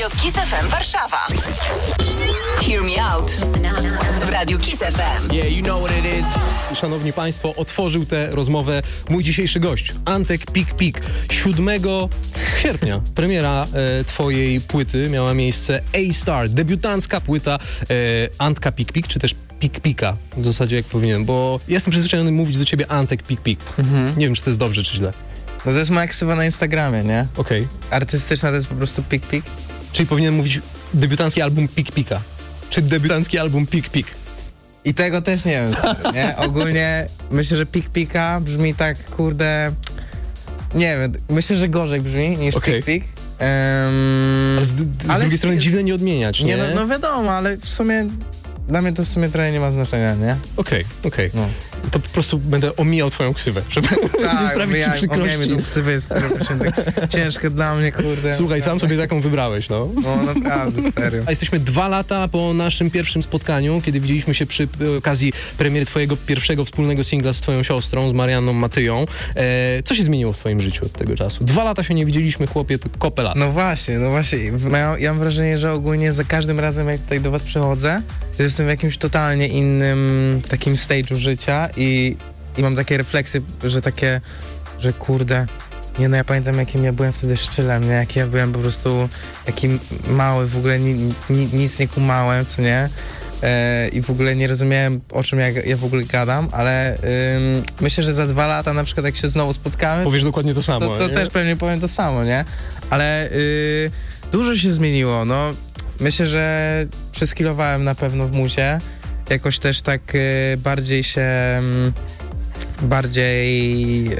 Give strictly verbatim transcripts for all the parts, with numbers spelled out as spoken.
Radio Kiss F M Warszawa. Hear me out w Radiu Kiss F M. Yeah, you know what it is. Szanowni Państwo, otworzył tę rozmowę mój dzisiejszy gość, Antek Pik Pik. siódmego sierpnia premiera e, twojej płyty miała miejsce A-Star, debiutancka płyta e, Antka Pik Pik, czy też Pik Pika, w zasadzie jak powinienem, bo jestem przyzwyczajony mówić do ciebie Antek Pik Pik. Mhm. Nie wiem, czy to jest dobrze, czy źle. No to jest moja ksywa na Instagramie, nie? Okej. Okay. Artystyczna to jest po prostu Pik Pik. Czyli powinienem mówić debiutancki album Pik Pika, czy debiutancki album Pik Pik. I tego też nie wiem, nie? Ogólnie myślę, że Pik Pika brzmi tak, kurde, nie wiem, myślę, że gorzej brzmi niż okay. Pik Pik. Um, ale z, z ale drugiej strony jest, dziwne nie odmieniać, nie? Nie, no, no wiadomo, ale w sumie dla mnie to w sumie trochę nie ma znaczenia, nie? Okej, okay, okej. Okay. No. To po prostu będę omijał twoją ksywę, żeby tak, nie sprawić ci przykrości. Tak, tą ksywę jest tak ciężkie dla mnie, kurde. Słuchaj, naprawdę. sam sobie taką wybrałeś, no. No naprawdę, serio. A jesteśmy dwa lata po naszym pierwszym spotkaniu, kiedy widzieliśmy się przy okazji premiery twojego pierwszego wspólnego singla z twoją siostrą, z Marianną Matyją. E, co się zmieniło w twoim życiu od tego czasu? Dwa lata się nie widzieliśmy, chłopie, to kopę lat. No właśnie, no właśnie. Ja, ja mam wrażenie, że ogólnie za każdym razem, jak tutaj do was przychodzę, to jestem w jakimś totalnie innym takim stage'u życia i, i mam takie refleksje, że takie, że kurde, nie no ja pamiętam jakim ja byłem wtedy szczylem, nie, jaki ja byłem po prostu taki mały, w ogóle ni, ni, nic nie kumałem, co nie, e, i w ogóle nie rozumiałem, o czym ja, ja w ogóle gadam, ale ym, myślę, że za dwa lata na przykład jak się znowu spotkamy, powiesz dokładnie to samo, to, to też pewnie powiem to samo, nie, ale y, dużo się zmieniło, no. Myślę, że przeskilowałem na pewno w muzie. Jakoś też tak y, bardziej się... Y, bardziej... Y,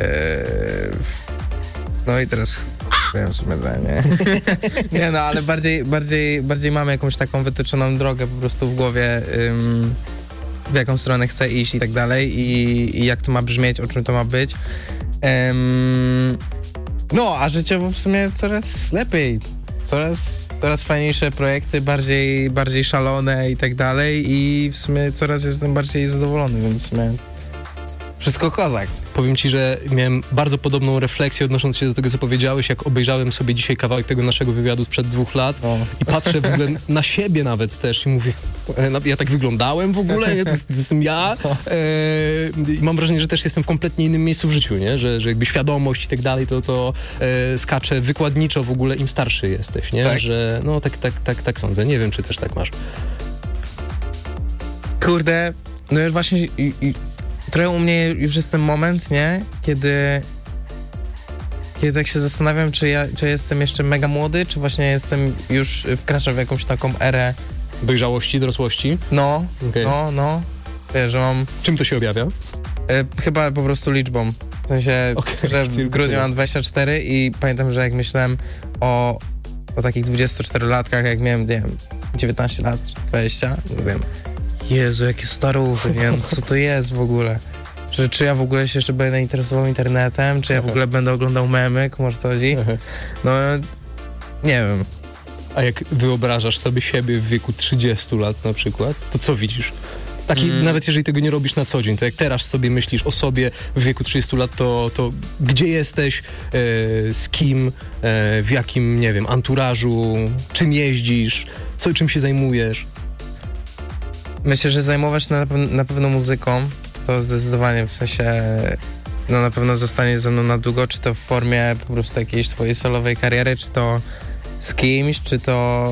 no i teraz... Wiem w sumie, nie? Nie no, ale bardziej, bardziej, bardziej mamy jakąś taką wytyczoną drogę po prostu w głowie, y, w jaką stronę chcę iść i tak dalej i, i jak to ma brzmieć, o czym to ma być. Ym, no, a życiowo w sumie coraz lepiej. Coraz, coraz fajniejsze projekty, bardziej, bardziej szalone i tak dalej i w sumie coraz jestem bardziej zadowolony, więc w sumie wszystko kozak. Powiem ci, że miałem bardzo podobną refleksję odnosząc się do tego, co powiedziałeś, jak obejrzałem sobie dzisiaj kawałek tego naszego wywiadu sprzed dwóch lat o. i patrzę w ogóle na siebie nawet też i mówię, ja tak wyglądałem w ogóle, nie? To, jest, to jestem ja e, i mam wrażenie, że też jestem w kompletnie innym miejscu w życiu, nie? Że, że jakby świadomość i tak dalej, to, to e, skacze wykładniczo w ogóle im starszy jesteś, nie? Tak. Że no tak, tak, tak, tak sądzę. Nie wiem, czy też tak masz. Kurde, no już właśnie i, i, trochę u mnie już jest ten moment, nie? Kiedy kiedy tak się zastanawiam, czy ja czy jestem jeszcze mega młody, czy właśnie jestem już wkraczam w jakąś taką erę dojrzałości, dorosłości? No, okay. no, no. Wiesz, że mam... Czym to się objawia? E, chyba po prostu liczbą. W sensie, okay, że w grudniu mam dwadzieścia cztery i pamiętam, że jak myślałem o, o takich dwudziestoczterolatkach, jak miałem, nie wiem, dziewiętnaście lat, dwadzieścia, mówiłem, Jezu, jakie staruchy, nie wiem, co to jest w ogóle. Czy, czy ja w ogóle się jeszcze będę interesował internetem, czy ja w ogóle będę oglądał memy, komu co chodzi? No, nie wiem. A jak wyobrażasz sobie siebie w wieku trzydziestu lat na przykład, to co widzisz? Taki, mm. Nawet jeżeli tego nie robisz na co dzień, to jak teraz sobie myślisz o sobie w wieku trzydziestu lat, to, to gdzie jesteś, e, z kim, e, w jakim, nie wiem, anturażu, czym jeździsz, co, czym się zajmujesz? Myślę, że zajmować na, na pewno muzyką, to zdecydowanie, w sensie, no na pewno zostanie ze mną na długo, czy to w formie po prostu jakiejś swojej solowej kariery, czy to z kimś, czy to,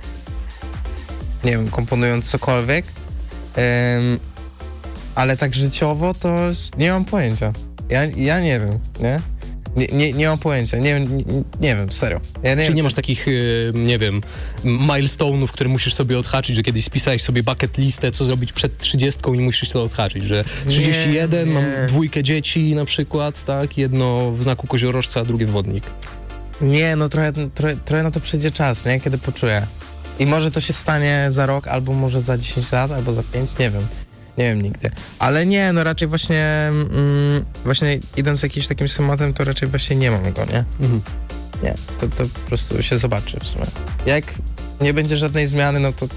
nie wiem, komponując cokolwiek. Um, ale tak życiowo to nie mam pojęcia. Ja, ja nie wiem, nie? Nie, nie, nie mam pojęcia, nie, nie, nie wiem, serio. Ja nie Czyli wiem, nie masz takich, nie wiem, milestone'ów, które musisz sobie odhaczyć, że kiedyś spisałeś sobie bucket listę, co zrobić przed trzydziestką i musisz to odhaczyć, że trzydzieści jeden, nie, nie. mam dwójkę dzieci na przykład, tak? Jedno w znaku koziorożca, a drugie wodnik. Nie, no trochę, trochę, trochę na to przyjdzie czas, nie? Kiedy poczuję. I może to się stanie za rok, albo może za dziesięć lat, albo za pięć, nie wiem. Nie wiem nigdy. Ale nie, no raczej właśnie mm, właśnie idąc jakimś takim schematem, to raczej właśnie nie mam go, nie? Mhm. Nie, to, to po prostu się zobaczy w sumie. Jak nie będzie żadnej zmiany, no to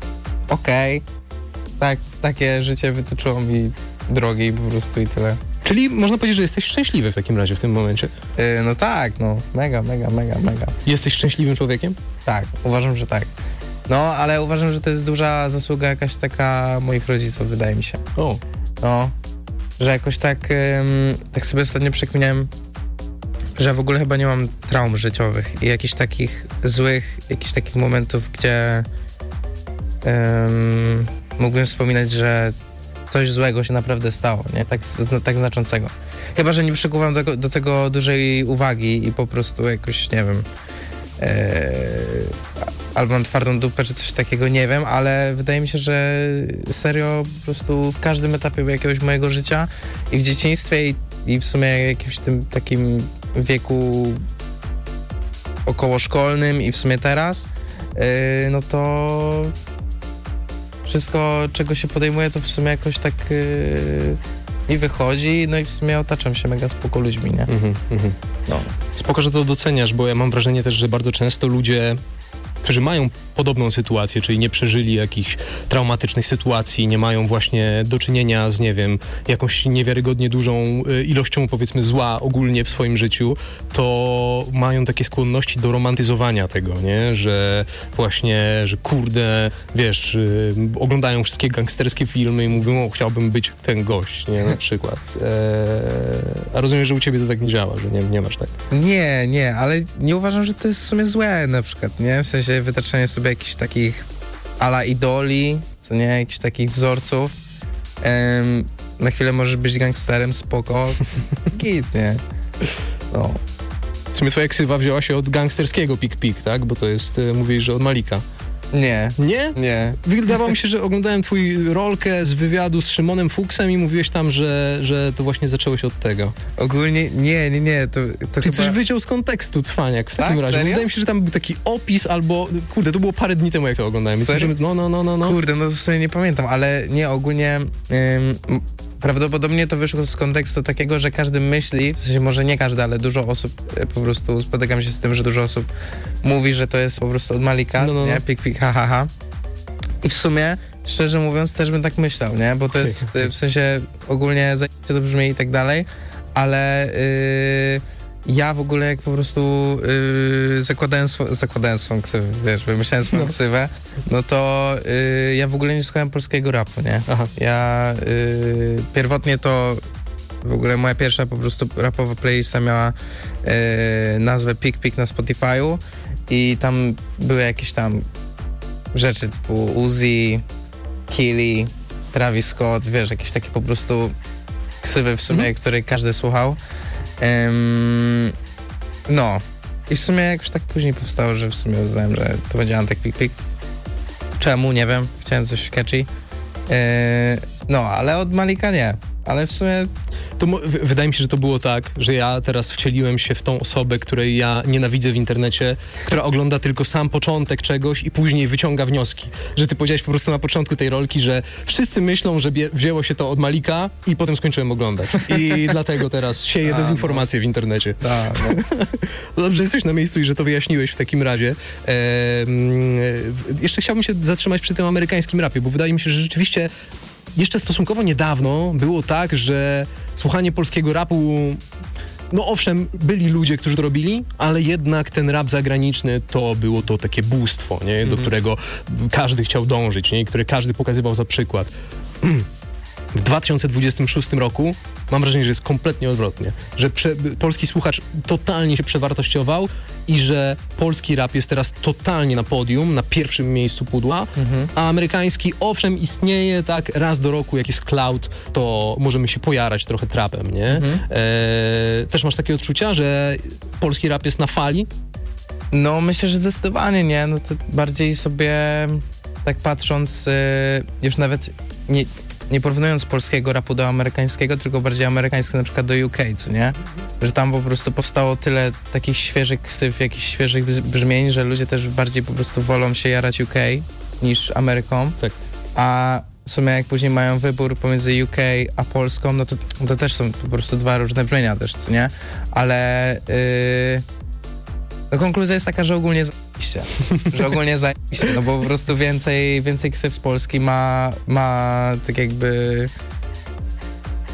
okej. Okay. Tak, takie życie wytyczyło mi drogi po prostu i tyle. Czyli można powiedzieć, że jesteś szczęśliwy w takim razie w tym momencie. Yy, no tak, no, mega, mega, mega, mega. Jesteś szczęśliwym człowiekiem? Tak, uważam, że tak. No, ale uważam, że to jest duża zasługa jakaś taka moich rodziców, wydaje mi się. O. No, że jakoś tak, ym, tak sobie ostatnio przekminiałem, że ja w ogóle chyba nie mam traum życiowych i jakichś takich złych, jakichś takich momentów, gdzie ym, mógłbym wspominać, że coś złego się naprawdę stało, nie? Tak, tak znaczącego. Chyba, że nie przykuwam do, do tego dużej uwagi i po prostu jakoś, nie wiem, yy, albo mam twardą dupę, czy coś takiego, nie wiem, ale wydaje mi się, że serio po prostu w każdym etapie jakiegoś mojego życia i w dzieciństwie i, i w sumie jakimś tym takim wieku okołoszkolnym i w sumie teraz, yy, no to wszystko, czego się podejmuję, to w sumie jakoś tak yy, mi wychodzi, no i w sumie otaczam się mega spoko ludźmi, nie? Mhm, mhm. No. Spoko, że to doceniasz, bo ja mam wrażenie też, że bardzo często ludzie, którzy mają podobną sytuację, czyli nie przeżyli jakichś traumatycznych sytuacji, nie mają właśnie do czynienia z, nie wiem, jakąś niewiarygodnie dużą y, ilością, powiedzmy, zła ogólnie w swoim życiu, to mają takie skłonności do romantyzowania tego, nie? Że właśnie, że kurde, wiesz, y, oglądają wszystkie gangsterskie filmy i mówią, o, chciałbym być ten gość, nie? Na przykład. Eee, a rozumiem, że u ciebie to tak nie działa, że nie, nie masz tak. Nie, nie, ale nie uważam, że to jest w sumie złe na przykład, nie? W sensie wytaczanie sobie jakichś takich ala idoli, co nie? Jakichś takich wzorców. Um, na chwilę możesz być gangsterem, spoko. Git, nie? No. W sumie twoja ksywa wzięła się od gangsterskiego Pik Pik, tak? Bo to jest, y, mówisz, że od Malika. Nie. Nie? Nie. Wydawało mi się, że oglądałem twój rolkę z wywiadu z Szymonem Fuksem i mówiłeś tam, że, że to właśnie zaczęło się od tego. Ogólnie nie, nie, nie. To, to Ty chyba... coś wyciął z kontekstu, cwaniak, w takim Tak? razie. Serio? Wydaje mi się, że tam był taki opis albo... Kurde, to było parę dni temu, jak to oglądałem. Więc Serio? możemy... No, no, no, no, no. Kurde, no w sumie nie pamiętam, ale nie, ogólnie ym, prawdopodobnie to wyszło z kontekstu takiego, że każdy myśli, w sensie może nie każdy, ale dużo osób, e, po prostu spotykam się z tym, że dużo osób mówi, że to jest po prostu od Malika, No, no, no. nie? Pik, pik, ha, ha, ha. I w sumie, szczerze mówiąc, też bym tak myślał, nie? Bo to jest y, w sensie ogólnie zajebiście to brzmi i tak dalej, ale y, ja w ogóle jak po prostu y, zakładałem, swo- zakładałem swoją ksywę, wiesz, wymyślałem swoją No. ksywę, no to y, ja w ogóle nie słuchałem polskiego rapu, nie? Aha. Ja y, pierwotnie to w ogóle moja pierwsza po prostu rapowa playlista miała y, nazwę Pik Pik na Spotify'u i tam były jakieś tam rzeczy typu Uzi, Killy, Travis Scott, wiesz, jakieś takie po prostu ksywy w sumie, mm. które każdy słuchał. Um, no. I w sumie jakoś tak później powstało, że w sumie uznałem, że to będzie Antek Pik Pik. Czemu? Nie wiem. Chciałem coś catchy. Yy, no, ale od Malika nie. Ale w sumie... To mo- w- wydaje mi się, że to było tak, że ja teraz wcieliłem się w tą osobę, której ja nienawidzę w internecie, która ogląda tylko sam początek czegoś i później wyciąga wnioski. Że ty powiedziałeś po prostu na początku tej rolki, że wszyscy myślą, że bie- wzięło się to od Malika i potem skończyłem oglądać. I dlatego teraz sieję A, dezinformację w internecie. Da, no. No dobrze, jesteś na miejscu i że to wyjaśniłeś w takim razie. Ehm, jeszcze chciałbym się zatrzymać przy tym amerykańskim rapie, bo wydaje mi się, że rzeczywiście jeszcze stosunkowo niedawno było tak, że słuchanie polskiego rapu, no owszem, byli ludzie, którzy to robili, ale jednak ten rap zagraniczny to było to takie bóstwo, nie? Do Mhm. którego każdy chciał dążyć, nie? I które każdy pokazywał za przykład. W dwa tysiące dwudziestym szóstym roku mam wrażenie, że jest kompletnie odwrotnie, że prze, polski słuchacz totalnie się przewartościował i że polski rap jest teraz totalnie na podium, na pierwszym miejscu pudła, Mhm. a amerykański owszem istnieje tak raz do roku, jak jest cloud, to możemy się pojarać trochę trapem, nie? Mhm. E, też masz takie odczucia, że polski rap jest na fali? No myślę, że zdecydowanie nie, no to bardziej sobie tak patrząc, y, już nawet nie, nie porównując polskiego rapu do amerykańskiego, tylko bardziej amerykańskiego na przykład do U K, co nie? Że tam po prostu powstało tyle takich świeżych ksyw, jakichś świeżych bz- brzmień, że ludzie też bardziej po prostu wolą się jarać U K niż Ameryką. Tak. A w sumie jak później mają wybór pomiędzy U K a Polską, no to, to też są po prostu dwa różne brzmienia też, co nie? Ale yy, no konkluzja jest taka, że ogólnie zajebiście, że ogólnie zajebiście, no bo po prostu więcej, więcej ksyw z Polski ma, ma tak jakby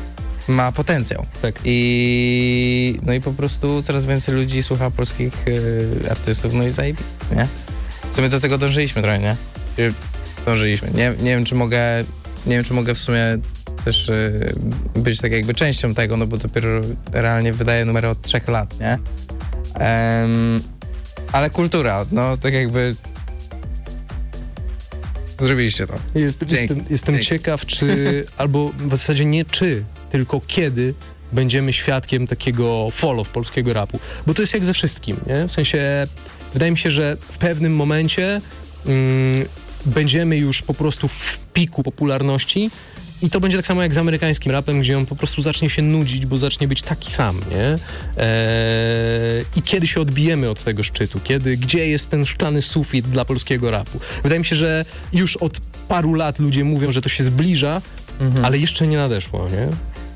ma potencjał. Tak. I no i po prostu coraz więcej ludzi słucha polskich y, artystów, no i zajebiście, nie? W sumie do tego dążyliśmy trochę, nie? Dążyliśmy. Nie, nie wiem, czy mogę, nie wiem, czy mogę w sumie też y, być tak jakby częścią tego, no bo dopiero realnie wydaję numery od trzech lat, nie? Um, ale kultura, no tak jakby zrobiliście to. Jest, jestem jestem Dzięki. ciekaw, czy, albo w zasadzie nie czy, tylko kiedy będziemy świadkiem takiego fall-off polskiego rapu. Bo to jest jak ze wszystkim, nie? W sensie, wydaje mi się, że w pewnym momencie mm, będziemy już po prostu w piku popularności i to będzie tak samo jak z amerykańskim rapem, gdzie on po prostu zacznie się nudzić, bo zacznie być taki sam, nie? Eee, I kiedy się odbijemy od tego szczytu? Kiedy, gdzie jest ten szklany sufit dla polskiego rapu? Wydaje mi się, że już od paru lat ludzie mówią, że to się zbliża, mhm. ale jeszcze nie nadeszło, nie?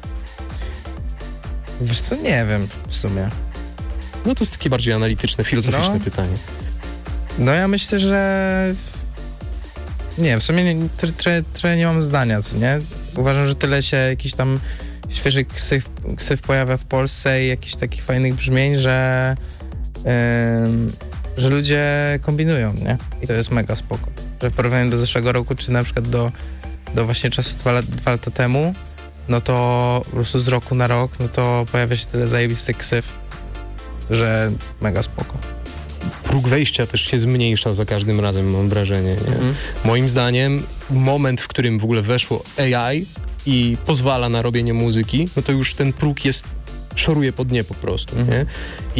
Wiesz co, nie wiem w sumie. No to jest takie bardziej analityczne, filozoficzne no. pytanie. No ja myślę, że nie, w sumie nie, trochę, trochę nie mam zdania, co nie? Uważam, że tyle się jakiś tam świeży ksyw, ksyw pojawia w Polsce i jakichś takich fajnych brzmień, że yy, że ludzie kombinują, nie? I to jest mega spoko. Że w porównaniu do zeszłego roku, czy na przykład do, do właśnie czasu dwa, dwa lata temu, no to po prostu z roku na rok, no to pojawia się tyle zajebistych ksyw, że mega spoko. Próg wejścia też się zmniejsza za każdym razem, mam wrażenie. Nie? Mhm. Moim zdaniem moment, w którym w ogóle weszło A I i pozwala na robienie muzyki, no to już ten próg jest, szoruje po dnie po prostu. Mhm. Nie?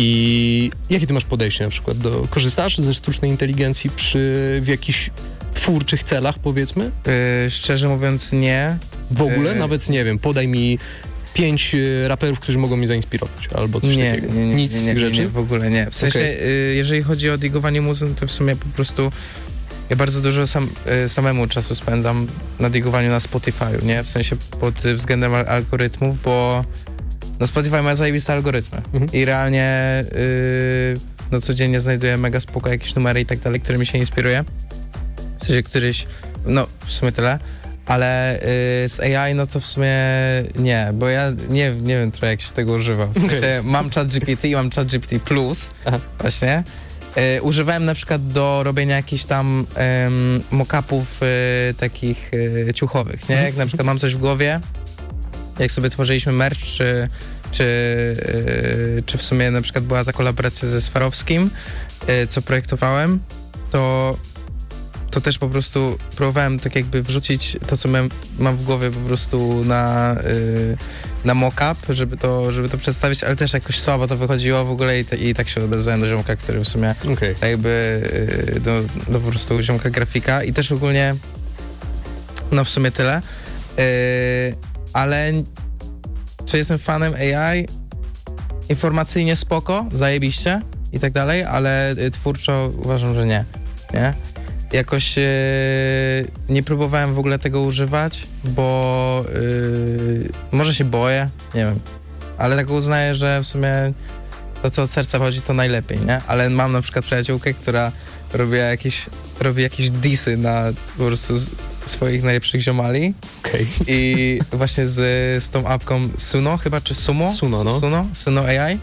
I jakie ty masz podejście na przykład do, korzystasz ze sztucznej inteligencji przy, w jakichś twórczych celach, powiedzmy? Yy, szczerze mówiąc nie. W ogóle? Yy... Nawet, nie wiem, podaj mi pięć y, raperów, którzy mogą mnie zainspirować, albo coś nie, takiego. Nie, nie, Nic nie, nie, z tych rzeczy? Nie, w ogóle nie. W sensie, okay. y, jeżeli chodzi o digowanie muzy, to w sumie po prostu ja bardzo dużo sam, y, samemu czasu spędzam na digowaniu na Spotify'u, nie? W sensie pod względem al- algorytmów, bo no Spotify ma zajebiste algorytmy mhm. i realnie y, no codziennie znajduję mega spoko jakieś numery i tak dalej, którymi się inspiruję. W sensie któryś, no w sumie tyle. Ale y, z A I no to w sumie nie, bo ja nie, nie wiem trochę jak się tego używa. W sensie, mam ChatGPT i mam ChatGPT Plus, Aha. właśnie. Y, używałem na przykład do robienia jakichś tam um, mock-upów y, takich y, ciuchowych, nie? Jak na przykład mam coś w głowie, jak sobie tworzyliśmy merch, czy, czy, y, czy w sumie na przykład była ta kolaboracja ze Swarowskim, y, co projektowałem, to to też po prostu próbowałem tak jakby wrzucić to, co mam, mam w głowie po prostu na, yy, na mock-up, żeby to, żeby to przedstawić, ale też jakoś słabo to wychodziło w ogóle i, te, i tak się odezwałem do ziomka, który w sumie okay. tak jakby yy, do, do po prostu ziomka grafika i też ogólnie no w sumie tyle, yy, ale czy jestem fanem A I? Informacyjnie spoko, zajebiście i tak dalej, ale yy, twórczo uważam, że nie, nie? Jakoś yy, nie próbowałem w ogóle tego używać, bo yy, może się boję, nie wiem, ale tak uznaję, że w sumie to, co od serca chodzi, to najlepiej, nie? Ale mam na przykład przyjaciółkę, która robi jakieś, robi jakieś disy na po prostu swoich najlepszych ziomali. Okay. I właśnie z, z tą apką Suno chyba, czy Sumo? Suno, no. Suno, Suno A I.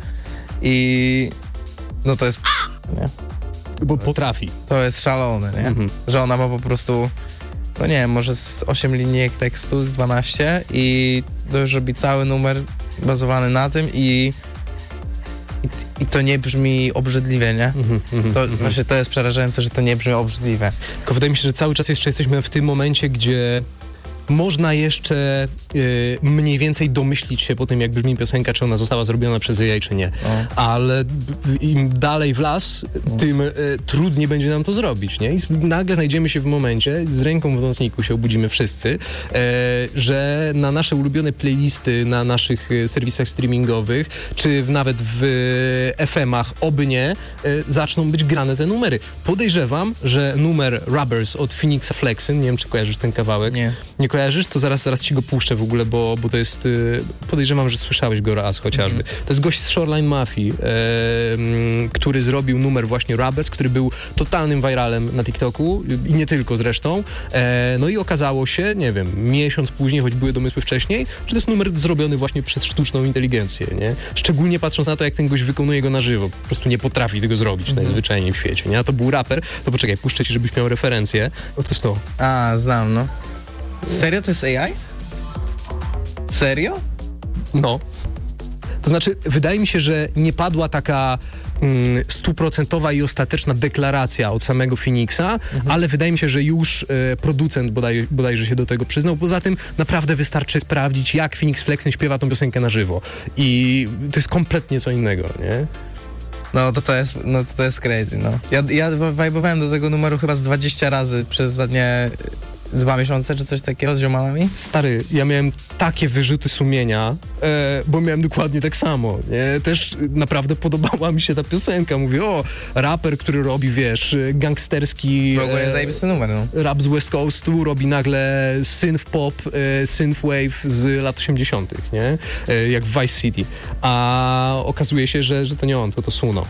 I no to jest... nie? Bo potrafi. To jest szalone, nie? Mhm. Że ona ma po prostu, no nie wiem, może z osiem linijek tekstu, z dwanaście i to już robi cały numer bazowany na tym i, i, i to nie brzmi obrzydliwie, nie? Mhm, to mhm. Właśnie to jest przerażające, że to nie brzmi obrzydliwie. Tylko wydaje mi się, że cały czas jeszcze jesteśmy w tym momencie, gdzie można jeszcze y, mniej więcej domyślić się po tym, jak brzmi piosenka, czy ona została zrobiona przez A I, czy nie. O. Ale im dalej w las, tym y, trudniej będzie nam to zrobić, nie? I nagle znajdziemy się w momencie, z ręką w nocniku się obudzimy wszyscy, y, że na nasze ulubione playlisty, na naszych y, serwisach streamingowych, czy w, nawet w y, F M-ach, oby nie, y, zaczną być grane te numery. Podejrzewam, że numer Rubbers od Phoenixa Flexyn, nie wiem, czy kojarzysz ten kawałek? Nie. Nie kojarzysz, to zaraz, zaraz ci go puszczę w ogóle, bo, bo to jest, y, podejrzewam, że słyszałeś go raz chociażby. Mm-hmm. To jest gość z Shoreline Mafii, e, m, który zrobił numer właśnie Rubbers, który był totalnym viralem na TikToku i nie tylko zresztą. E, no i okazało się, nie wiem, miesiąc później, choć były domysły wcześniej, że to jest numer zrobiony właśnie przez sztuczną inteligencję, nie? Szczególnie patrząc na to, jak ten gość wykonuje go na żywo. Po prostu nie potrafi tego zrobić mm-hmm. najzwyczajniej w świecie, nie? A to był raper, to poczekaj, puszczę ci, żebyś miał referencję. O, to jest to. A, znam, no. Serio to jest A I? Serio? No. To znaczy, wydaje mi się, że nie padła taka mm, stuprocentowa i ostateczna deklaracja od samego Phoenixa, mhm. ale wydaje mi się, że już e, producent bodaj, bodajże się do tego przyznał. Poza tym naprawdę wystarczy sprawdzić, jak Phoenix Flexen śpiewa tą piosenkę na żywo. I to jest kompletnie co innego, nie? No to to jest, no to, to jest crazy, no. Ja, ja wajbowałem do tego numeru chyba z dwadzieścia razy przez ostatnie dwa miesiące, czy coś takiego z ziomalami. Stary, ja miałem takie wyrzuty sumienia, e, bo miałem dokładnie tak samo, nie? Też naprawdę podobała mi się ta piosenka. Mówię, o, raper, który robi, wiesz, gangsterski... W ogóle jest zajebisty numer, no. Rap z West Coastu, robi nagle synth pop, e, synth wave z lat osiemdziesiątych, nie? E, jak w Vice City. A okazuje się, że, że to nie on, to to Suno.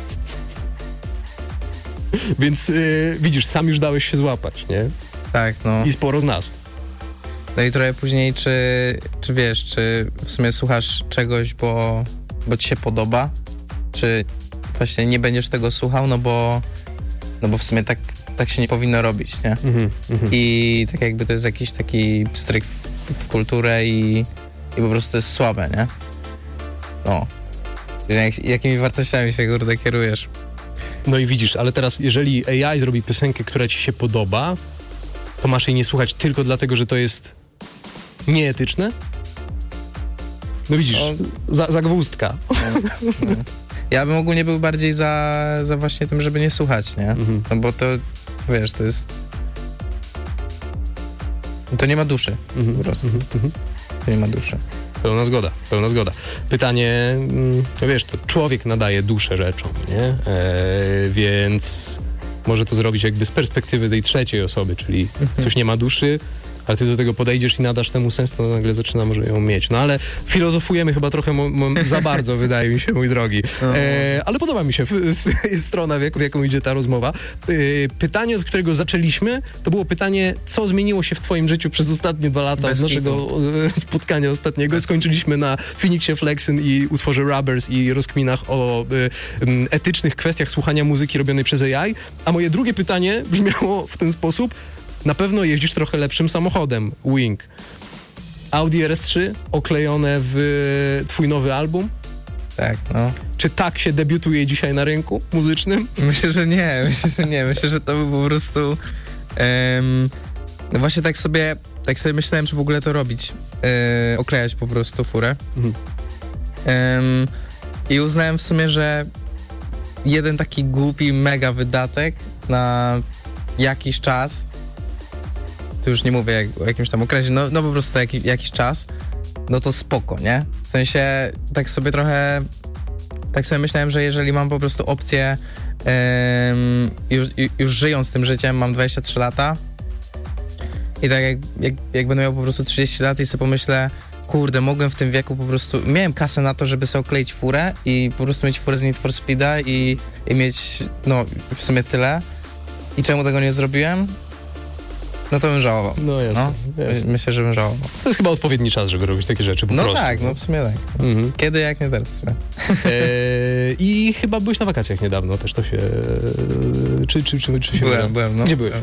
Więc e, widzisz, sam już dałeś się złapać, nie? Tak, no. I sporo z nas. No i trochę później, czy, czy wiesz, czy w sumie słuchasz czegoś, bo, bo ci się podoba, czy właśnie nie będziesz tego słuchał, no bo, no bo w sumie tak, tak się nie powinno robić, nie? Mm-hmm, mm-hmm. I tak jakby to jest jakiś taki stryk w, w kulturę i, i po prostu to jest słabe, nie? No. Jak, jakimi wartościami się, kurde, kierujesz? No i widzisz, ale teraz jeżeli A I zrobi piosenkę, która ci się podoba, to masz jej nie słuchać tylko dlatego, że to jest nieetyczne? No widzisz, no, za, zagwózdka. No, no. Ja bym ogólnie był bardziej za, za właśnie tym, żeby nie słuchać, nie? Mhm. No bo to, wiesz, to jest... To nie ma duszy, mhm. po prostu. Mhm. To nie ma duszy. Pełna zgoda, pełna zgoda. Pytanie, no wiesz, to człowiek nadaje duszę rzeczom, nie? E, więc... może to zrobić jakby z perspektywy tej trzeciej osoby, czyli mhm. coś nie ma duszy, ale ty do tego podejdziesz i nadasz temu sens, to nagle zaczyna może ją mieć. No ale filozofujemy chyba trochę mo- mo- za bardzo, wydaje mi się, mój drogi. E, ale podoba mi się f- s- strona, w, jak- w jaką idzie ta rozmowa. E, pytanie, od którego zaczęliśmy, to było pytanie, co zmieniło się w twoim życiu przez ostatnie dwa lata Bez od naszego e, spotkania ostatniego. Skończyliśmy na Phoenixie Flexen i utworze Rubbers i rozkminach o e, m, etycznych kwestiach słuchania muzyki robionej przez A I. A moje drugie pytanie brzmiało w ten sposób: na pewno jeździsz trochę lepszym samochodem, Wing. Audi R S trzy oklejone w twój nowy album? Tak, no. Czy tak się debiutuje dzisiaj na rynku muzycznym? Myślę, że nie, myślę, że nie. Myślę, że to by po prostu... Um, no właśnie tak sobie, tak sobie myślałem, czy w ogóle to robić. Um, oklejać po prostu furę. Mhm. Um, I uznałem w sumie, że jeden taki głupi mega wydatek na jakiś czas, tu już nie mówię jak, o jakimś tam okresie, no, no po prostu jak, jakiś czas, no to spoko, nie? W sensie tak sobie trochę, tak sobie myślałem, że jeżeli mam po prostu opcję, um, już, już żyjąc tym życiem, mam dwadzieścia trzy lata i tak jak, jak, jak będę miał po prostu trzydzieści lat i sobie pomyślę, kurde, mogłem w tym wieku po prostu, miałem kasę na to, żeby sobie okleić furę i po prostu mieć furę z Need for Speeda i, i mieć, no w sumie tyle. I czemu tego nie zrobiłem? No to bym żałował. No jasne, no, jasne. Myślę, że bym żałował. To jest chyba odpowiedni czas, żeby robić takie rzeczy po no prostu. Tak, no w sumie tak. Mhm. Kiedy, jak nie teraz. Eee, I chyba byłeś na wakacjach niedawno, też to się... Czy, czy, czy, czy się... Byłem, byłem, no. Gdzie byłeś?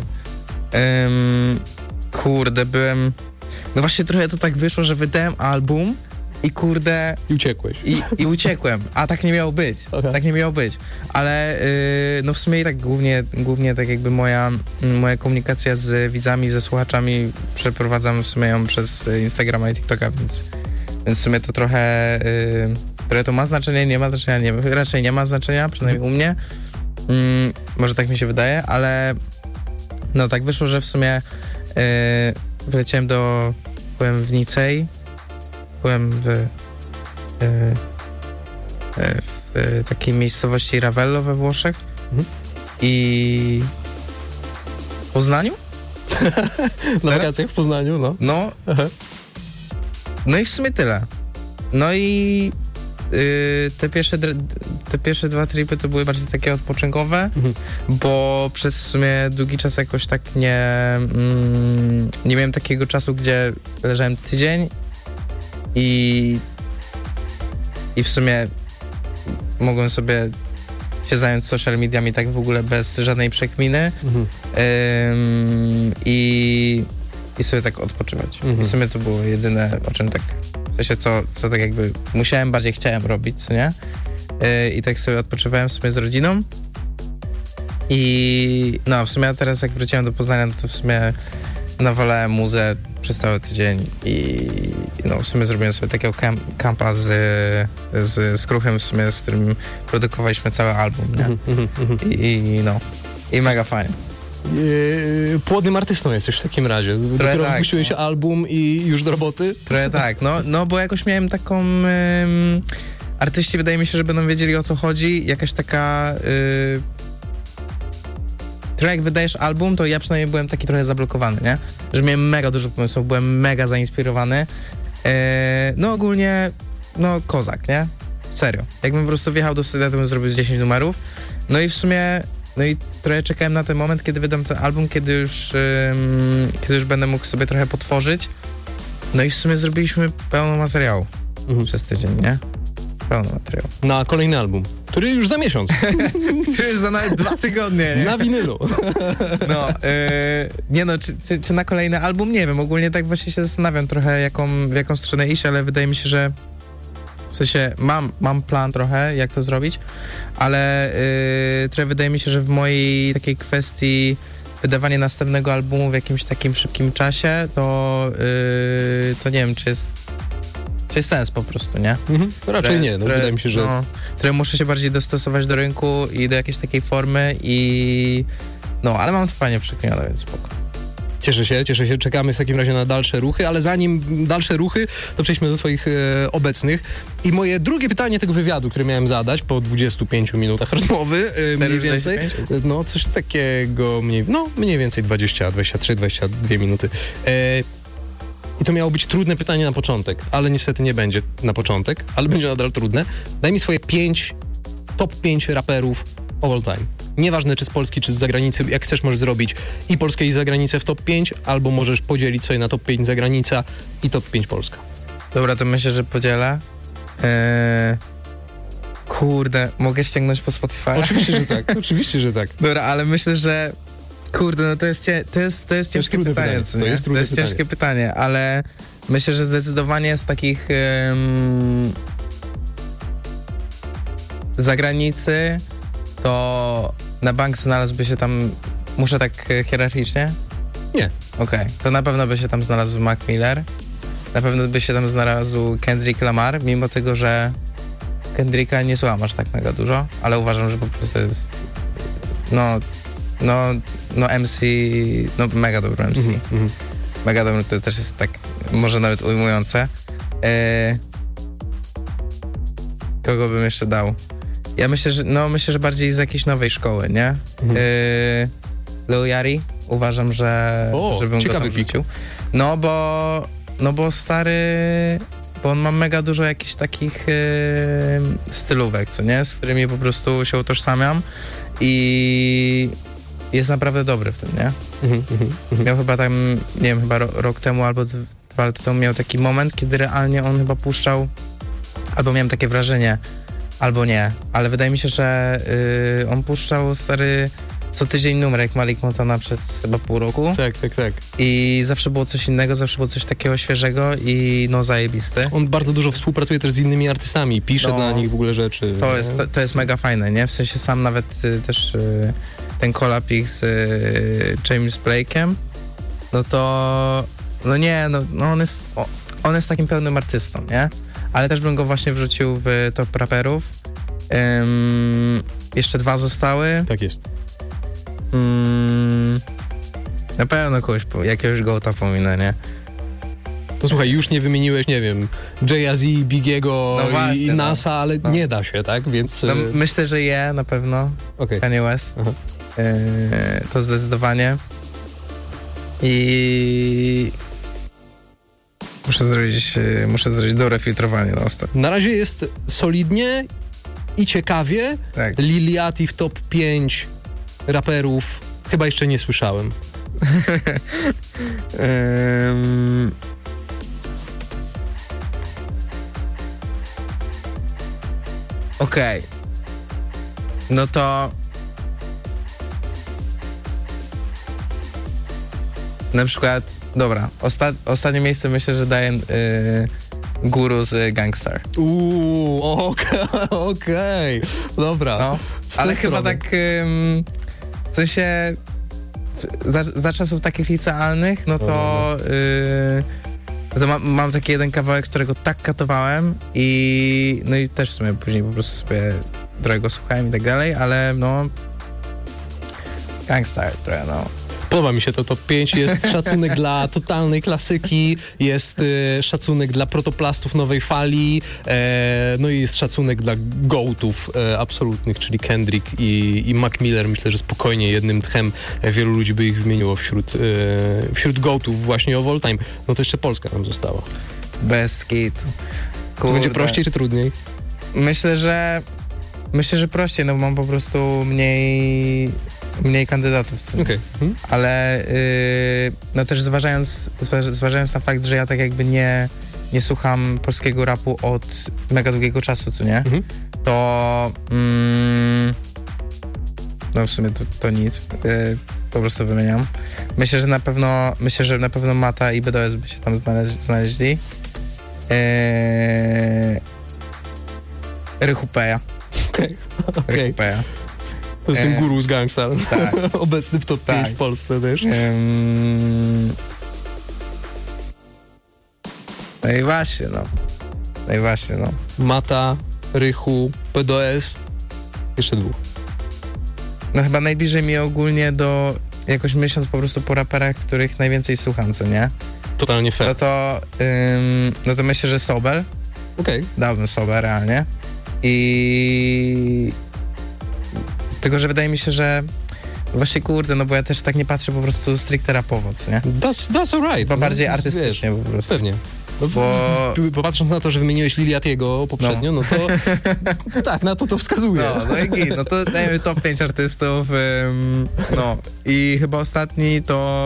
Um, kurde, byłem... No właśnie trochę to tak wyszło, że wydałem album i kurde... I uciekłeś. I, i uciekłem, a tak nie miało być. Okay. Tak nie miało być. Ale yy, no w sumie i tak głównie, głównie tak jakby moja, moja komunikacja z widzami, ze słuchaczami przeprowadzam w sumie ją przez Instagrama i TikToka, więc, więc w sumie to trochę, yy, trochę to ma znaczenie, nie ma znaczenia, nie, raczej nie ma znaczenia, przynajmniej u mnie. Yy, może tak mi się wydaje, ale no tak wyszło, że w sumie yy, wleciałem do, byłem w Nicei, byłem w, w, w takiej miejscowości Ravello we Włoszech mhm. i w Poznaniu? Na wakacjach w Poznaniu, no. No. Aha. No i w sumie tyle. No i yy, te, pierwsze, te pierwsze dwa tripy to były bardziej takie odpoczynkowe, mhm. bo przez w sumie długi czas jakoś tak nie mm, nie miałem takiego czasu, gdzie leżałem tydzień i i w sumie mogłem sobie się zająć social mediami tak w ogóle bez żadnej przekminy mhm. ym, i, i sobie tak odpoczywać. Mhm. I w sumie to było jedyne, o czym tak, w sensie co, co tak jakby musiałem, bardziej chciałem robić, co nie? Yy, I tak sobie odpoczywałem w sumie z rodziną i no w sumie teraz jak wróciłem do Poznania, no to w sumie nawalałem muzę przez cały tydzień i no w sumie zrobiłem sobie takiego kamp, kampa z, z, z Kruchem w sumie, z którym produkowaliśmy cały album, nie? Mm-hmm. I, I no, i mega fajnie. Yy, płodnym artystą jesteś w takim razie. Trochę Dopiero tak, wypuściłeś no. album i już do roboty? Trochę tak, no, no bo jakoś miałem taką... Ym, artyści wydaje mi się, że będą wiedzieli, o co chodzi. Jakaś taka... Yy, trochę jak wydajesz album, to ja przynajmniej byłem taki trochę zablokowany, nie? Że miałem mega dużo pomysłów, byłem mega zainspirowany. Yy, no ogólnie, no kozak, nie? Serio. Jakbym po prostu wjechał do studia, to bym zrobił z dziesięć numerów. No i w sumie, no i trochę czekałem na ten moment, kiedy wydam ten album, kiedy już, yy, kiedy już będę mógł sobie trochę potworzyć. No i w sumie zrobiliśmy pełno materiału mhm. przez tydzień, nie? Pełno materiału. Na kolejny album, który już za miesiąc. który już za nawet dwa tygodnie, nie? Na winylu. No, yy, nie no, czy, czy, czy na kolejny album? Nie wiem, ogólnie tak właśnie się zastanawiam trochę, jaką, w jaką stronę iść, ale wydaje mi się, że w sensie mam, mam plan trochę, jak to zrobić, ale yy, trochę wydaje mi się, że w mojej takiej kwestii wydawanie następnego albumu w jakimś takim szybkim czasie, to, yy, to nie wiem, czy jest Czy jest sens po prostu, nie? Mhm. Raczej nie, no, które, wydaje mi się, że... No, które muszę się bardziej dostosować do rynku i do jakiejś takiej formy i... No, ale mam to fajnie przekminione, więc spoko. Cieszę się, cieszę się. Czekamy w takim razie na dalsze ruchy, ale zanim dalsze ruchy, to przejdźmy do twoich e, obecnych. I moje drugie pytanie tego wywiadu, które miałem zadać po dwudziestu pięciu minutach rozmowy, e, mniej więcej. No, coś takiego, mniej, no, mniej więcej dwadzieścia, dwadzieścia trzy, dwadzieścia dwie minuty. E, I to miało być trudne pytanie na początek, ale niestety nie będzie na początek, ale będzie nadal trudne. Daj mi swoje pięć, top pięć raperów of all time. Nieważne czy z Polski, czy z zagranicy, jak chcesz możesz zrobić i Polskę i zagranicę w top pięć, albo możesz podzielić sobie na top pięć zagranica i top pięć Polska. Dobra, to myślę, że podzielę. Eee... Kurde, mogę ściągnąć po Spotify? Oczywiście, że tak, oczywiście, że tak. Dobra, ale myślę, że kurde, no to jest, cie, to jest, to jest ciężkie to jest pytanie, pytanie co nie? To jest, to jest pytanie. ciężkie pytanie, ale myślę, że zdecydowanie z takich um, zagranicy to na bank znalazłby się tam, muszę tak hierarchicznie? Nie. Okej, okay. To na pewno by się tam znalazł Mac Miller, na pewno by się tam znalazł Kendrick Lamar, mimo tego, że Kendricka nie słucham aż tak mega dużo, ale uważam, że po prostu jest no No, no M C, no mega dobry M C. Mm-hmm. Mega dobry, to też jest tak, może nawet ujmujące. E, kogo bym jeszcze dał? Ja myślę, że, no myślę, że bardziej z jakiejś nowej szkoły, nie? Mm-hmm. E, Lil Yachty, uważam, że o, żebym go tam wrzucił. No bo, no bo stary, bo on ma mega dużo jakichś takich e, stylówek, co nie? Z którymi po prostu się utożsamiam i jest naprawdę dobry w tym, nie? Mm-hmm, mm-hmm. Miał chyba tam, nie wiem, chyba ro, rok temu albo dwa lata temu miał taki moment, kiedy realnie on chyba puszczał, albo miałem takie wrażenie, albo nie, ale wydaje mi się, że yy, on puszczał stary co tydzień numer, jak Malik Montana przez chyba pół roku. Tak, tak, tak. I zawsze było coś innego, zawsze było coś takiego świeżego i no zajebisty. On bardzo dużo współpracuje też z innymi artystami, pisze no, dla nich w ogóle rzeczy. To jest, to, to jest mega fajne, nie? W sensie sam nawet y, też y, ten collab ich z y, James Blake'em, no to no nie, no, no on jest o, on jest takim pełnym artystą, nie? Ale też bym go właśnie wrzucił w top raperów. Ym, jeszcze dwa zostały. Tak jest. Mm, na pewno kogoś, jakiegoś gołta pominę, nie? No słuchaj, już nie wymieniłeś, nie wiem, Jay-Z, Bigiego no właśnie, i NASA, no. ale no. nie da się, tak? Więc... No, myślę, że je na pewno. Okay. Kanye West. Yy, to zdecydowanie. I muszę zrobić, muszę zrobić dobre filtrowanie na ostatnio. Na razie jest solidnie i ciekawie. Tak. Lil Yachty w top pięć raperów chyba jeszcze nie słyszałem. um... Okej. Okay. No to... Na przykład, dobra, osta- ostatnie miejsce myślę, że daję yy, Guru z Gangstar. Uuu, okej, okay, okej, okay. Dobra. No, ale chyba stronę. tak, ym, w sensie, za, za czasów takich licealnych, no to, yy, no to ma, mam taki jeden kawałek, którego tak katowałem i no i też w sumie później po prostu sobie drogo słuchałem i tak dalej, ale no, Gangstar trochę, no. Podoba mi się to top pięć, jest szacunek dla totalnej klasyki, jest y, szacunek dla protoplastów nowej fali, e, no i jest szacunek dla gołtów e, absolutnych, czyli Kendrick i, i Mac Miller. Myślę, że spokojnie jednym tchem wielu ludzi by ich wymieniło wśród, e, wśród gołtów właśnie of all time. No to jeszcze Polska nam została. Bez kitu. To będzie prościej czy trudniej? Myślę, że myślę, że prościej, no bo mam po prostu mniej mniej kandydatów. Okay. Hmm. Ale yy, no też zważając, zważając na fakt, że ja tak jakby nie, nie słucham polskiego rapu od mega długiego czasu, co nie? Mm-hmm. To mm, no w sumie to, to nic. Yy, po prostu wymieniam. Myślę, że na pewno myślę, że na pewno Mata i B D S by się tam znaleźli. znaleźli. Yy, Rychupeja. Okej. Okay. Rychupeja. To jest ten Guru z Gangstar. Tak. Obecny w top pięć tak. w Polsce też. Um... No i właśnie, no. No i właśnie, no. Mata, Rychu, P D S. Jeszcze dwóch. No chyba najbliżej mi ogólnie do... Jakoś myśląc po prostu po raperach, których najwięcej słucham, co nie? Totalnie fair. No to... Um, no to myślę, że Sobel. Okej. Okay. Dałbym Sobel realnie. I... Tylko, że wydaje mi się, że właśnie kurde, no bo ja też tak nie patrzę po prostu stricte rapowo, co nie? That's, that's alright. Bo no, bardziej artystycznie wiesz, po prostu. Pewnie. No, bo... bo patrząc na to, że wymieniłeś Lil Yachty'ego poprzednio, no, no to tak, na to to wskazuje. No, no i git, no to dajmy top pięć artystów, ym, no i chyba ostatni to...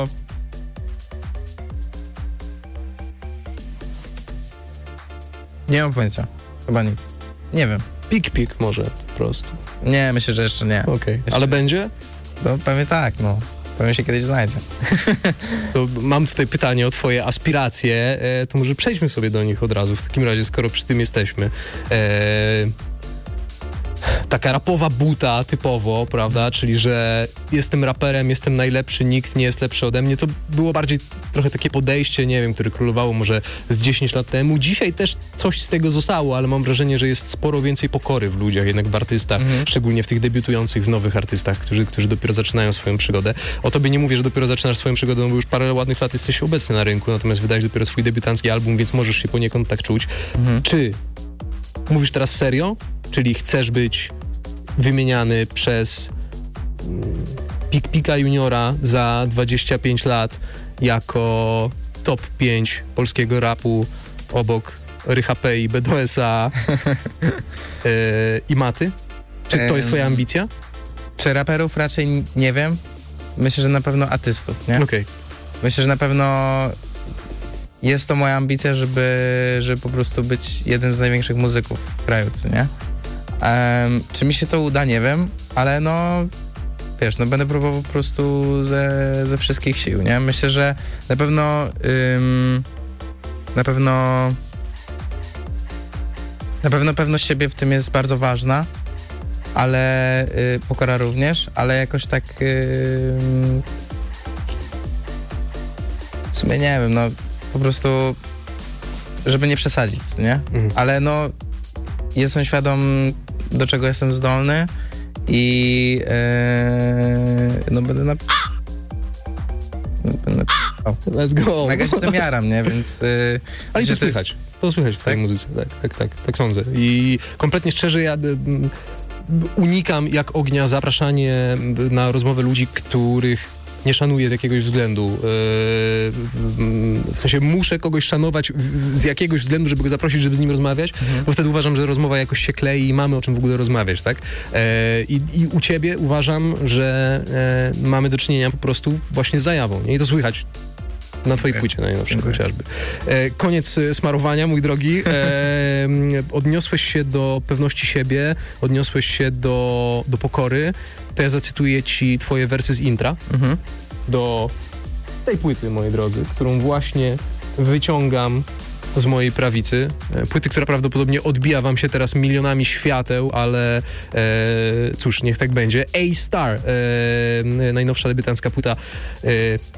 Nie mam pojęcia, chyba nie. Nie wiem. Pik, pik może po prostu. Nie, myślę, że jeszcze nie. Okej, okay. Ale będzie? No pewnie tak, no. Pewnie się kiedyś znajdzie. To mam tutaj pytanie o twoje aspiracje, e, to może przejdźmy sobie do nich od razu, w takim razie, skoro przy tym jesteśmy. E, taka rapowa buta typowo, prawda, czyli że jestem raperem, jestem najlepszy, nikt nie jest lepszy ode mnie, to było bardziej trochę takie podejście, nie wiem, które królowało może z dziesięć lat temu. Dzisiaj też coś z tego zostało, ale mam wrażenie, że jest sporo więcej pokory w ludziach, jednak w artystach, mhm. szczególnie w tych debiutujących, w nowych artystach, którzy, którzy dopiero zaczynają swoją przygodę. O tobie nie mówię, że dopiero zaczynasz swoją przygodę, no bo już parę ładnych lat jesteś obecny na rynku, natomiast wydajesz dopiero swój debiutancki album, więc możesz się poniekąd tak czuć. Mhm. Czy mówisz teraz serio? Czyli chcesz być wymieniany przez Pik Pika Juniora za dwadzieścia pięć lat jako top pięć polskiego rapu obok Rycha P i B D S-a yy, i Maty? Czy to jest twoja ambicja? Czy raperów raczej nie wiem. Myślę, że na pewno artystów, nie? Okej. Okay. Myślę, że na pewno jest to moja ambicja, żeby, żeby po prostu być jednym z największych muzyków w kraju, co nie? Um, czy mi się to uda, nie wiem, ale no wiesz, no będę próbował po prostu ze, ze wszystkich sił, nie? Myślę, że na pewno ym, na pewno na pewno pewność siebie w tym jest bardzo ważna, ale y, pokora również, ale jakoś tak y, w sumie nie wiem, no po prostu żeby nie przesadzić, nie? Mhm. Ale no jestem świadom, do czego jestem zdolny i yy, no będę na... Będę na... Let's go! Mega się tym jaram, nie? Więc... Yy, ale i to słychać. Jest... To słychać w twojej tak? muzyce. Tak, tak, tak, tak sądzę. I kompletnie szczerze ja y, unikam jak ognia zapraszanie na rozmowę ludzi, których nie szanuję z jakiegoś względu. Yy, w sensie muszę kogoś szanować z jakiegoś względu, żeby go zaprosić, żeby z nim rozmawiać, mhm. bo wtedy uważam, że rozmowa jakoś się klei i mamy o czym w ogóle rozmawiać, tak? Yy, i, I u ciebie uważam, że yy, mamy do czynienia po prostu właśnie z zajawą, nie? I to słychać na twojej płycie najnowszej chociażby. E, koniec smarowania, mój drogi. E, odniosłeś się do pewności siebie, odniosłeś się do, do pokory. To ja zacytuję ci twoje wersy z intra mhm. do tej płyty, moi drodzy, którą właśnie wyciągam z mojej prawicy. E, płyty, która prawdopodobnie odbija wam się teraz milionami świateł, ale e, cóż, niech tak będzie. A-Star, e, najnowsza debiutancka płyta. E,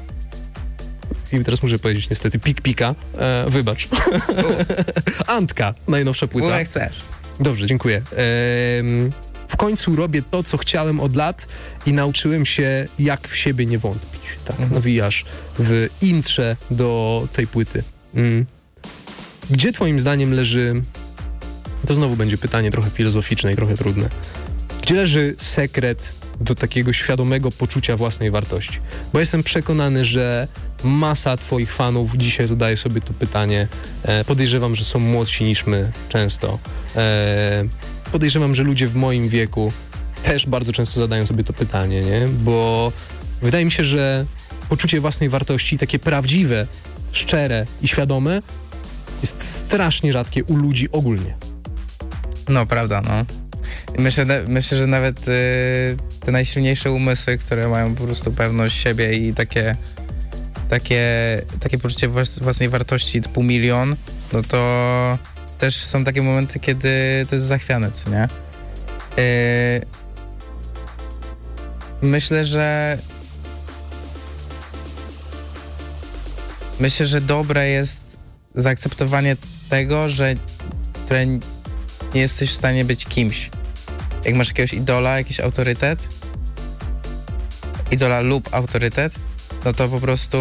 I teraz muszę powiedzieć niestety, Pik Pika, e, wybacz. Antka, najnowsza płyta. Bo jak chcesz. Dobrze, dziękuję. E, w końcu robię to, co chciałem od lat i nauczyłem się, jak w siebie nie wątpić. Tak, mhm. nawijasz w intrze do tej płyty. Mm. Gdzie twoim zdaniem leży, to znowu będzie pytanie trochę filozoficzne i trochę trudne, gdzie leży sekret do takiego świadomego poczucia własnej wartości? Bo jestem przekonany, że masa twoich fanów dzisiaj zadaje sobie to pytanie. E, podejrzewam, że są młodsi niż my często. E, podejrzewam, że ludzie w moim wieku też bardzo często zadają sobie to pytanie, nie? Bo wydaje mi się, że poczucie własnej wartości, takie prawdziwe, szczere i świadome, jest strasznie rzadkie u ludzi ogólnie. No, prawda, no. Myślę, myślę, że nawet y, te najsilniejsze umysły, które mają po prostu pewność siebie i takie, takie, takie poczucie własnej wartości typu milion, no to też są takie momenty, kiedy to jest zachwiane, co nie? Y, myślę, że myślę, że dobre jest zaakceptowanie tego, że które nie jesteś w stanie być kimś. Jak masz jakiegoś idola, jakiś autorytet, idola lub autorytet, no to po prostu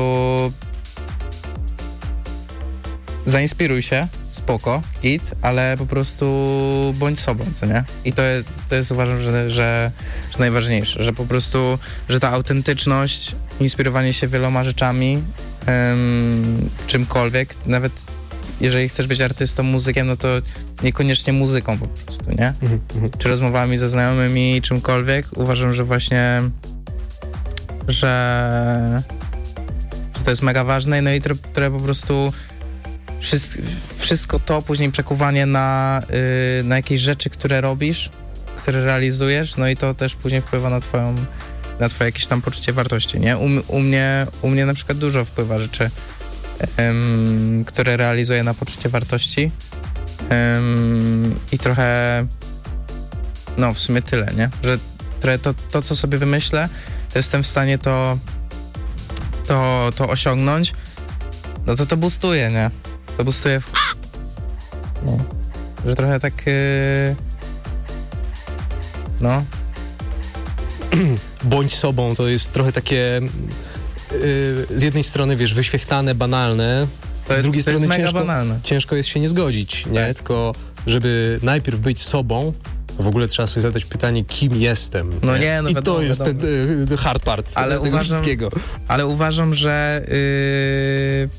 zainspiruj się, spoko, git, ale po prostu bądź sobą, co nie? I to jest, to jest uważam, że, że, że najważniejsze, że po prostu, że ta autentyczność, inspirowanie się wieloma rzeczami, um, czymkolwiek, nawet jeżeli chcesz być artystą, muzykiem, no to niekoniecznie muzyką po prostu, nie? Mm-hmm. Czy rozmowami ze znajomymi, czymkolwiek. Uważam, że właśnie, że, że to jest mega ważne, no i które po prostu wszystko, wszystko to, później przekuwanie na, yy, na jakieś rzeczy, które robisz, które realizujesz, no i to też później wpływa na twoją, na twoje jakieś tam poczucie wartości, nie? U, u mnie, u mnie na przykład dużo wpływa rzeczy, Um, które realizuję na poczucie wartości um, i trochę no w sumie tyle, nie? Że trochę to, to co sobie wymyślę, to jestem w stanie to to, to osiągnąć, no to to boostuje, nie? To boostuje w... no. Że trochę tak yy... no bądź sobą, to jest trochę takie z jednej strony, wiesz, wyświechtane, banalne, to z jest, drugiej to strony jest ciężko, banalne. ciężko jest się nie zgodzić, nie? Tak. Tylko żeby najpierw być sobą, to w ogóle trzeba sobie zadać pytanie, kim jestem. No nie, nie no I wiadomo, to jest wiadomo. ten the hard part ale tego uważam, wszystkiego. Ale uważam, że yy,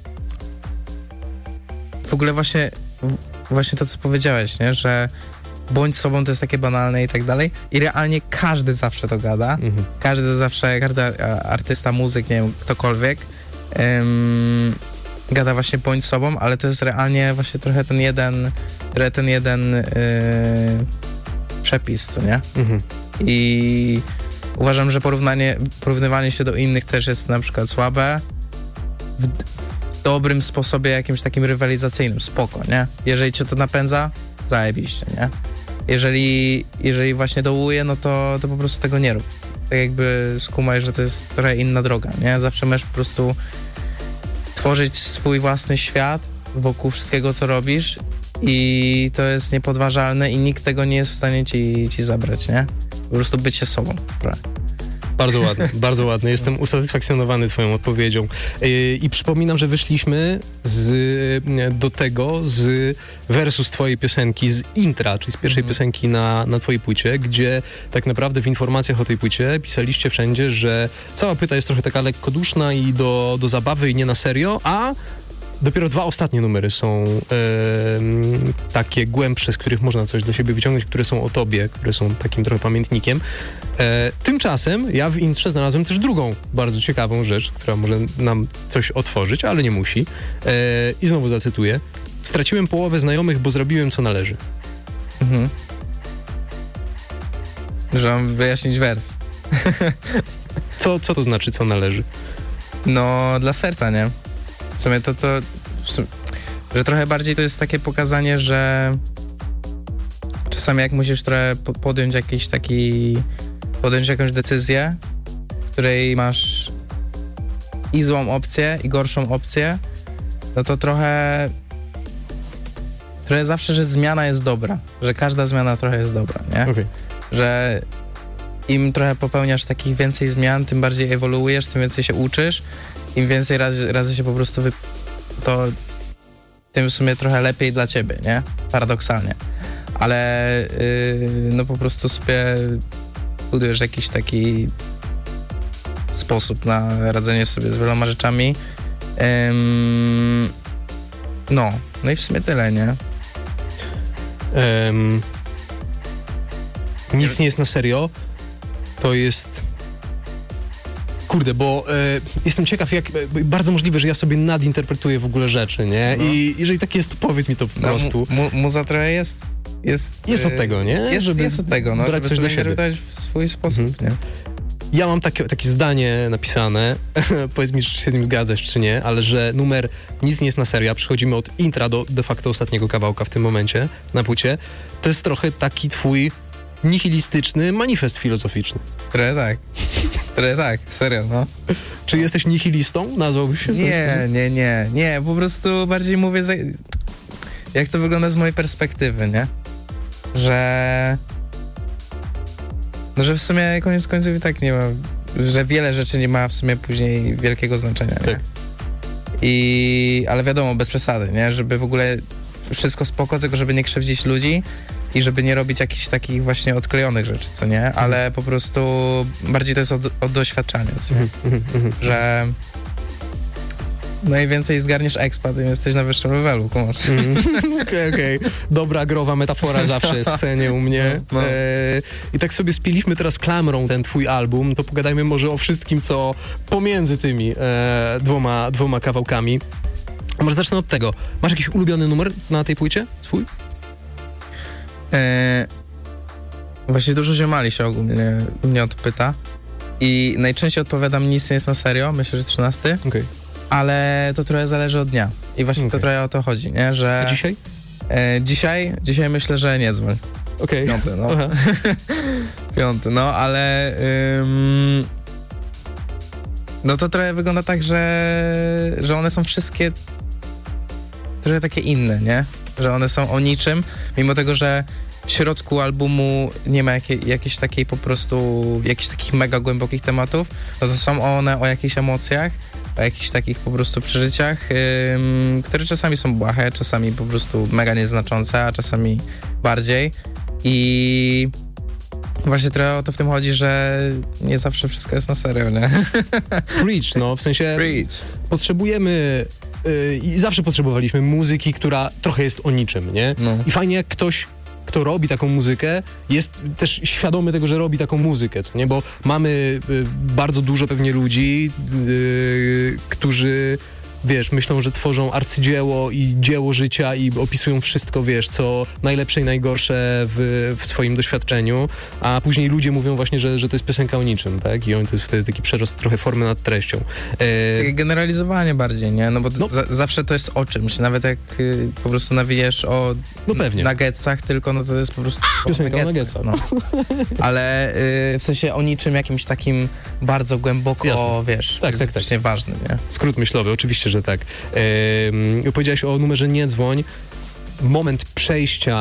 w ogóle właśnie właśnie to, co powiedziałeś, nie? Że bądź sobą, to jest takie banalne i tak dalej. I realnie każdy zawsze to gada. Mhm. Każdy zawsze, każdy artysta, muzyk, nie wiem, ktokolwiek um, gada właśnie bądź sobą, ale to jest realnie właśnie trochę ten jeden trochę ten jeden yy, przepis, co nie? Mhm. I uważam, że porównanie, porównywanie się do innych też jest na przykład słabe. W, w dobrym sposobie, jakimś takim rywalizacyjnym, spoko, nie? Jeżeli cię to napędza, zajebiście, nie? Jeżeli, jeżeli właśnie dołuje, no to, to po prostu tego nie rób. Tak jakby skumaj, że to jest trochę inna droga, nie? Zawsze możesz po prostu tworzyć swój własny świat wokół wszystkiego, co robisz i to jest niepodważalne i nikt tego nie jest w stanie ci, ci zabrać, nie? Po prostu bycie sobą. Bardzo ładny, bardzo ładny. Jestem usatysfakcjonowany twoją odpowiedzią. Yy, I przypominam, że wyszliśmy z, do tego z versus twojej piosenki, z intra, czyli z pierwszej mhm. piosenki na, na twojej płycie, gdzie tak naprawdę w informacjach o tej płycie pisaliście wszędzie, że cała płyta jest trochę taka lekkoduszna i do, do zabawy i nie na serio, a dopiero dwa ostatnie numery są e, takie głębsze, z których można coś dla siebie wyciągnąć, które są o tobie, które są takim trochę pamiętnikiem. E, tymczasem ja w intrze znalazłem też drugą bardzo ciekawą rzecz, która może nam coś otworzyć, ale nie musi. E, I znowu zacytuję. Straciłem połowę znajomych, bo zrobiłem co należy. Mhm. Że mam wyjaśnić wers. Co, co to znaczy co należy? No, dla serca, nie? W sumie to, to w sumie, że trochę bardziej to jest takie pokazanie, że czasami jak musisz trochę podjąć jakiś taki, podjąć jakąś decyzję, w której masz i złą opcję, i gorszą opcję, no to trochę trochę zawsze, że zmiana jest dobra, że każda zmiana trochę jest dobra, nie? Okay. Że im trochę popełniasz takich więcej zmian, tym bardziej ewoluujesz, tym więcej się uczysz, im więcej razy, razy się po prostu wy... to tym w sumie trochę lepiej dla ciebie, nie? Paradoksalnie. Ale yy, no po prostu sobie budujesz jakiś taki sposób na radzenie sobie z wieloma rzeczami. Ym, no, no i w sumie tyle, nie? Um, nic nie jest na serio. To jest... Kurde, bo e, jestem ciekaw, jak e, bardzo możliwe, że ja sobie nadinterpretuję w ogóle rzeczy, nie? No. I jeżeli tak jest, to powiedz mi to po no, prostu. Mu, muza trochę jest... Jest, jest od tego, nie? Jest, żeby jest od tego, no, brać żeby coś dla siebie. w swój sposób, mhm. nie? Ja mam takie, takie zdanie napisane, powiedz mi, czy się z nim zgadzasz, czy nie, ale że numer Nic nie jest na serio, przechodzimy od intra do de facto ostatniego kawałka w tym momencie na płycie, to jest trochę taki twój nihilistyczny manifest filozoficzny. Trochę tak. Trochę tak, serio, no. Czy jesteś nihilistą? Nazwałbyś się? Nie, nie, nie, nie, po prostu bardziej mówię, za... jak to wygląda z mojej perspektywy, nie? Że... No, że w sumie koniec końców i tak nie ma, że wiele rzeczy nie ma w sumie później wielkiego znaczenia, nie? Tak. I... ale wiadomo, bez przesady, nie? Żeby w ogóle wszystko spoko, tylko żeby nie krzywdzić ludzi i żeby nie robić jakichś takich właśnie odklejonych rzeczy, co nie? Mhm. Ale po prostu bardziej to jest od, od doświadczania, co nie? Mhm, mhm, że najwięcej zgarniesz expa, tym jesteś na wyższym levelu, kumasz. Okej, okej. Dobra, growa metafora zawsze jest w cenie u mnie. No, no. E, I tak sobie spiliśmy teraz klamrą ten twój album, to pogadajmy może o wszystkim, co pomiędzy tymi e, dwoma, dwoma kawałkami. A może zacznę od tego. Masz jakiś ulubiony numer na tej płycie? Swój? E, właśnie dużo ziomali się ogólnie mnie odpyta i najczęściej odpowiadam nic nie jest na serio, myślę, że trzynasty. Okay. Ale to trochę zależy od dnia. I właśnie okay. to trochę o to chodzi, nie? Że... A dzisiaj? E, dzisiaj? Dzisiaj myślę, że nie dzwoń. Okej. Okay. Piąty, no. Piąty, no, ale... Ym... No to trochę wygląda tak, że... że one są wszystkie trochę takie inne, nie? Że one są o niczym, mimo tego, że w środku albumu nie ma jakiej, jakiejś takiej po prostu, jakichś takich mega głębokich tematów, no to są one o jakichś emocjach, o jakichś takich po prostu przeżyciach, ym, które czasami są błahe, czasami po prostu mega nieznaczące, a czasami bardziej. I właśnie trochę o to w tym chodzi, że nie zawsze wszystko jest na serio, nie? Preach, no, w sensie Preach. Potrzebujemy yy, i zawsze potrzebowaliśmy muzyki, która trochę jest o niczym, nie? No. I fajnie jak ktoś, kto robi taką muzykę, jest też świadomy tego, że robi taką muzykę, co nie? Bo mamy y, bardzo dużo pewnie ludzi, y, którzy, wiesz, myślą, że tworzą arcydzieło i dzieło życia i opisują wszystko, wiesz, co najlepsze i najgorsze w, w swoim doświadczeniu, a później ludzie mówią właśnie, że, że to jest piosenka o niczym, tak? I on to jest wtedy taki przerost trochę formy nad treścią. E... Takie generalizowanie bardziej, nie? No bo no. za, zawsze to jest o czymś. Nawet jak y, po prostu nawijesz o no pewnie. nuggetsach tylko, no to jest po prostu piosenka o nuggetsach. No. Ale y, w sensie o niczym jakimś takim bardzo głęboko, Jasne. wiesz, tak, tak, tak. ważnym, nie? Skrót myślowy, oczywiście, że tak. Ehm, powiedziałeś o numerze Nie dzwoń. Moment przejścia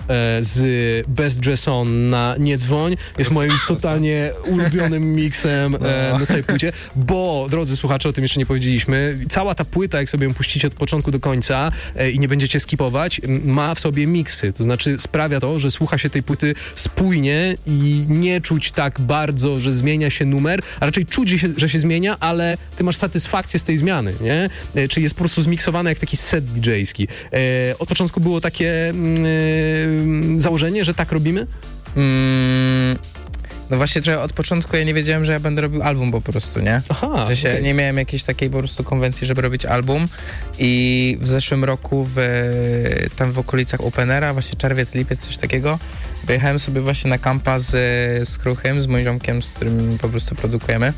e, z Best Dress On na Nie dzwoń jest moim totalnie ulubionym miksem e, na całej płycie, bo, drodzy słuchacze, o tym jeszcze nie powiedzieliśmy, cała ta płyta, jak sobie ją puścicie od początku do końca e, i nie będziecie skipować, ma w sobie miksy, to znaczy sprawia to, że słucha się tej płyty spójnie i nie czuć tak bardzo, że zmienia się numer, a raczej czuć, że się, że się zmienia, ale ty masz satysfakcję z tej zmiany, nie? E, czyli jest po prostu zmiksowane jak taki set didżejski. E, od początku było takie mm, założenie, że tak robimy? Mm, no właśnie trochę od początku ja nie wiedziałem, że ja będę robił album po prostu, nie? Aha, że się, okay. Nie miałem jakiejś takiej po prostu konwencji, żeby robić album i w zeszłym roku w, tam w okolicach Openera, właśnie czerwiec, lipiec, coś takiego, wyjechałem sobie właśnie na kampa z, z Kruchym, z moim ziomkiem, z którym po prostu produkujemy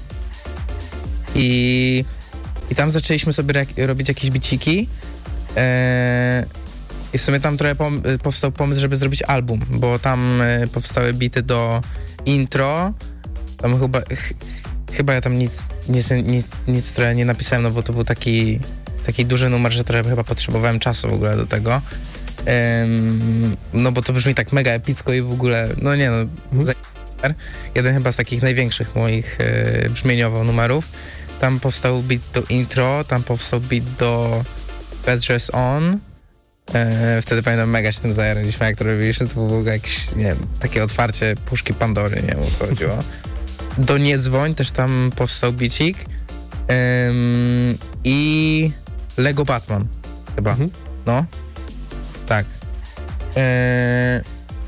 i, i tam zaczęliśmy sobie re- robić jakieś biciki. Eee, I w sumie tam trochę pom- powstał pomysł, żeby zrobić album, bo tam e, powstały bity do intro. Tam chyba, ch- chyba ja tam nic, nic, nic, nic trochę nie napisałem, no bo to był taki, taki duży numer, że trochę chyba potrzebowałem czasu w ogóle do tego. Ehm, no bo to brzmi tak mega epicko i w ogóle, no nie no, mhm. za- jeden chyba z takich największych moich e, brzmieniowo numerów. Tam powstał beat do intro, tam powstał beat do Best Dress On. E, wtedy pamiętam, mega się tym zajaraliśmy, jak to robiliśmy, to było jakieś, nie wiem, takie otwarcie puszki Pandory, nie wiem, o co chodziło. Do Nie dzwoń też tam powstał bicik. Ym, I Lego Batman chyba, mhm. no, tak. E,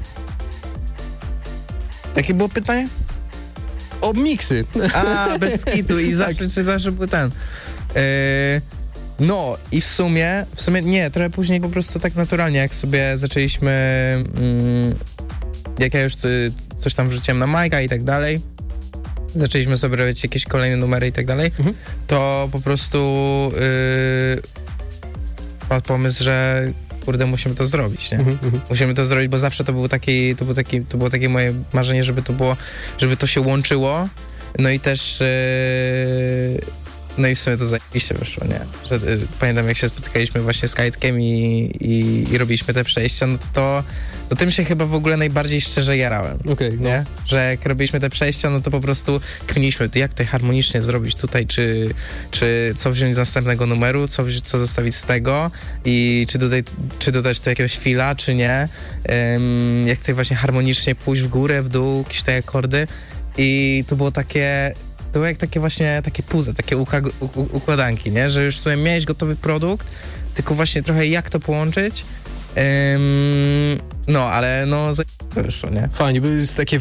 jakie było pytanie? O miksy. A, bez skitu i zawsze, czy zawsze był ten. E, No i w sumie, w sumie nie, trochę później po prostu tak naturalnie, jak sobie zaczęliśmy, mm, jak ja już y, coś tam wrzuciłem na Majka i tak dalej, zaczęliśmy sobie robić jakieś kolejne numery i tak dalej, mhm. to po prostu yy, padł pomysł, że kurde, musimy to zrobić, nie? Mhm, musimy to zrobić, bo zawsze to był taki, to był taki, to było takie moje marzenie, żeby to było, żeby to się łączyło, no i też yy, no i w sumie to zajebiście wyszło, nie? Że, y, pamiętam, jak się spotykaliśmy właśnie z Kajtkiem i, i, i robiliśmy te przejścia, no to, to, to tym się chyba w ogóle najbardziej szczerze jarałem, okay, no. nie? Że jak robiliśmy te przejścia, no to po prostu kminiliśmy, jak tutaj harmonicznie zrobić tutaj, czy, czy co wziąć z następnego numeru, co, co zostawić z tego i czy, dodać, czy dodać tu jakiegoś fila, czy nie. Um, jak tutaj właśnie harmonicznie pójść w górę, w dół, jakieś te akordy i to było takie... To było jak takie właśnie, takie puzzle, takie uka- u- układanki, nie? Że już w sumie miałeś gotowy produkt, tylko właśnie trochę jak to połączyć. Ym, no, ale no, za... wyszło, nie? Fajnie, bo jest takie